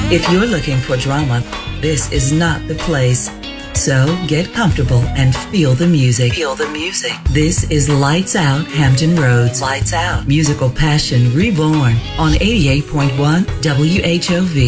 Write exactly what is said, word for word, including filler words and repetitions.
If you're looking for drama, this is not the place. So get comfortable and feel the music. Feel the music. This is Lights Out Hampton Roads. Lights Out. Musical passion reborn on eighty-eight point one W H O V.